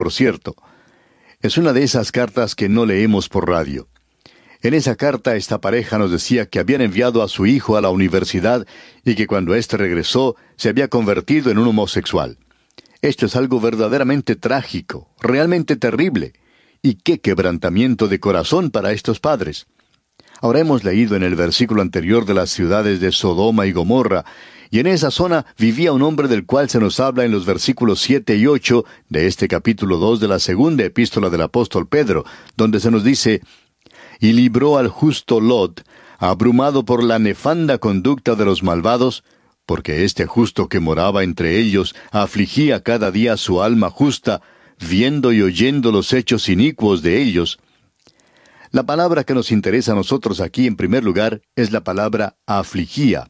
por cierto. Es una de esas cartas que no leemos por radio. En esa carta esta pareja nos decía que habían enviado a su hijo a la universidad y que cuando éste regresó se había convertido en un homosexual. Esto es algo verdaderamente trágico, realmente terrible. Y qué quebrantamiento de corazón para estos padres. Ahora hemos leído en el versículo anterior de las ciudades de Sodoma y Gomorra, y en esa zona vivía un hombre del cual se nos habla en los versículos 7 y 8 de este capítulo 2 de la segunda epístola del apóstol Pedro, donde se nos dice: «Y libró al justo Lot, abrumado por la nefanda conducta de los malvados, porque este justo que moraba entre ellos afligía cada día su alma justa, viendo y oyendo los hechos inicuos de ellos». La palabra que nos interesa a nosotros aquí en primer lugar es la palabra afligía.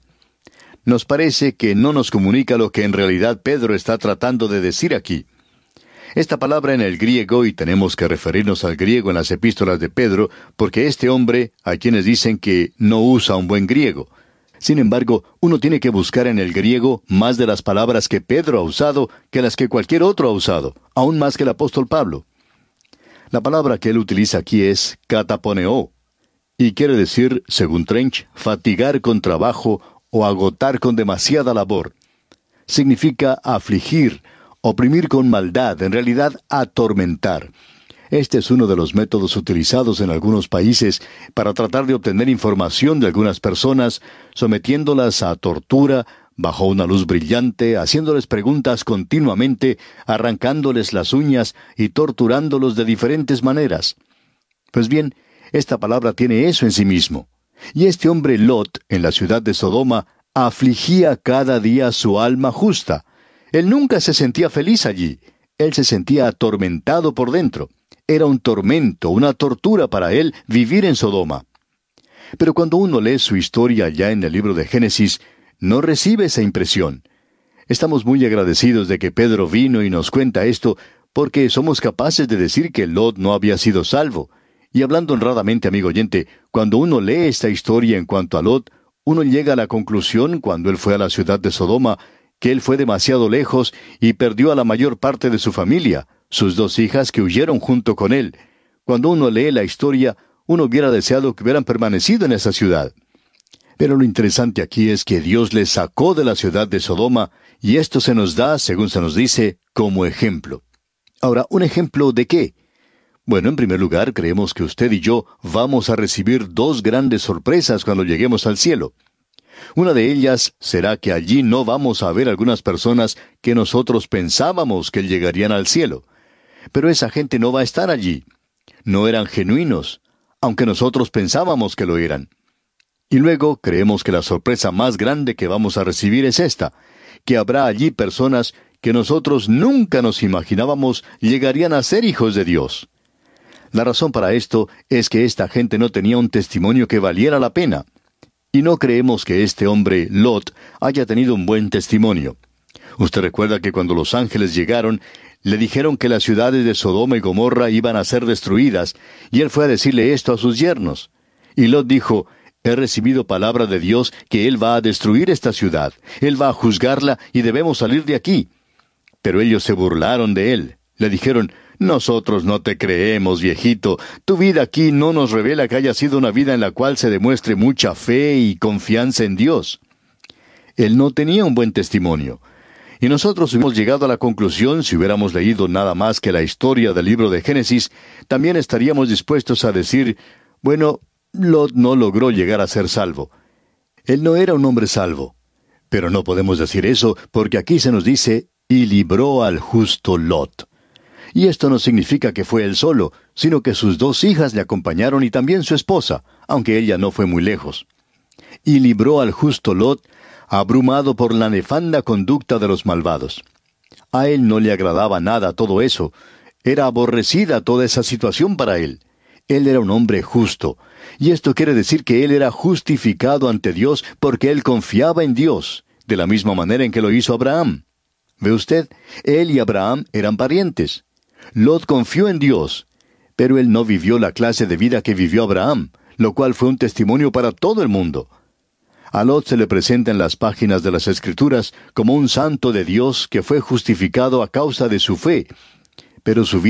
Nos parece que no nos comunica lo que en realidad Pedro está tratando de decir aquí. Esta palabra en el griego, y tenemos que referirnos al griego en las epístolas de Pedro, porque este hombre, hay quienes dicen que no usa un buen griego. Sin embargo, uno tiene que buscar en el griego más de las palabras que Pedro ha usado que las que cualquier otro ha usado, aún más que el apóstol Pablo. La palabra que él utiliza aquí es kataponeo, y quiere decir, según Trench, fatigar con trabajo o agotar con demasiada labor. Significa afligir, oprimir con maldad, en realidad atormentar. Este es uno de los métodos utilizados en algunos países para tratar de obtener información de algunas personas, sometiéndolas a tortura, bajo una luz brillante, haciéndoles preguntas continuamente, arrancándoles las uñas y torturándolos de diferentes maneras. Pues bien, esta palabra tiene eso en sí mismo. Y este hombre Lot, en la ciudad de Sodoma, afligía cada día su alma justa. Él nunca se sentía feliz allí. Él se sentía atormentado por dentro. Era un tormento, una tortura para él vivir en Sodoma. Pero cuando uno lee su historia ya en el libro de Génesis, no recibe esa impresión. Estamos muy agradecidos de que Pedro vino y nos cuenta esto, porque somos capaces de decir que Lot no había sido salvo. Y hablando honradamente, amigo oyente, cuando uno lee esta historia en cuanto a Lot, uno llega a la conclusión, cuando él fue a la ciudad de Sodoma, que él fue demasiado lejos y perdió a la mayor parte de su familia, sus 2 hijas que huyeron junto con él. Cuando uno lee la historia, uno hubiera deseado que hubieran permanecido en esa ciudad. Pero lo interesante aquí es que Dios les sacó de la ciudad de Sodoma, y esto se nos da, según se nos dice, como ejemplo. Ahora, ¿un ejemplo de qué? Bueno, en primer lugar, creemos que usted y yo vamos a recibir 2 grandes sorpresas cuando lleguemos al cielo. Una de ellas será que allí no vamos a ver algunas personas que nosotros pensábamos que llegarían al cielo. Pero esa gente no va a estar allí. No eran genuinos, aunque nosotros pensábamos que lo eran. Y luego creemos que la sorpresa más grande que vamos a recibir es esta, que habrá allí personas que nosotros nunca nos imaginábamos llegarían a ser hijos de Dios. La razón para esto es que esta gente no tenía un testimonio que valiera la pena. Y no creemos que este hombre, Lot, haya tenido un buen testimonio. Usted recuerda que cuando los ángeles llegaron, le dijeron que las ciudades de Sodoma y Gomorra iban a ser destruidas, y él fue a decirle esto a sus yernos. Y Lot dijo: «He recibido palabra de Dios que Él va a destruir esta ciudad, Él va a juzgarla y debemos salir de aquí». Pero ellos se burlaron de él. Le dijeron: «Nosotros no te creemos, viejito. Tu vida aquí no nos revela que haya sido una vida en la cual se demuestre mucha fe y confianza en Dios». Él no tenía un buen testimonio. Y nosotros hemos llegado a la conclusión, si hubiéramos leído nada más que la historia del libro de Génesis, también estaríamos dispuestos a decir: bueno, Lot no logró llegar a ser salvo. Él no era un hombre salvo. Pero no podemos decir eso, porque aquí se nos dice: «y libró al justo Lot». Y esto no significa que fue él solo, sino que sus 2 hijas le acompañaron y también su esposa, aunque ella no fue muy lejos. «Y libró al justo Lot, abrumado por la nefanda conducta de los malvados». A él no le agradaba nada todo eso. Era aborrecida toda esa situación para él. Él era un hombre justo. Y esto quiere decir que él era justificado ante Dios porque él confiaba en Dios, de la misma manera en que lo hizo Abraham. ¿Ve usted? Él y Abraham eran parientes. Lot confió en Dios, pero él no vivió la clase de vida que vivió Abraham, lo cual fue un testimonio para todo el mundo. A Lot se le presenta en las páginas de las Escrituras como un santo de Dios que fue justificado a causa de su fe. pero su